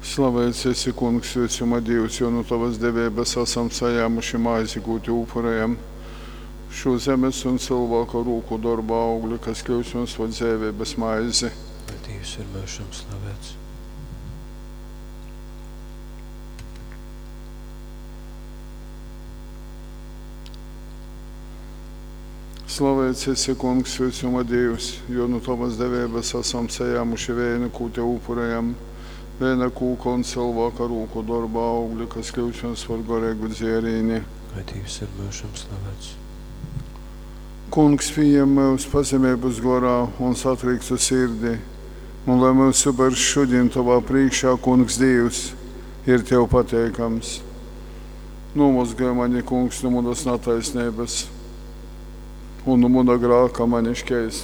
Slavēts esi, kungs, sveicamā Dievs, jo no tavas devības esam sajāmuši maizi gūti upurējam. Šo zemes un cilvēku rūku darba augļu, kas kļūst mums par dzīvības maizi. Lai Dievs ir mūžam slavēts. Slavēts esi, kungs, sveicamā Dievs, jo no tavas devības esam sajāmuši vienu kūti upurējam. Viena kūka un cilvēka rūku darba augļu, kas kļūst mums par garīgu dzērīni. Lai Dievs ir mūžam slavēts. Kungs, pieņem mūs pazemības gorā un satrīkstu sirdi, un lai mūsu bars šodien tavā priekšā, kungs Dievs, ir tev pateikams. Nomazgāj mani, kungs, no manas netaisnības, un no mana grāka mani šķērs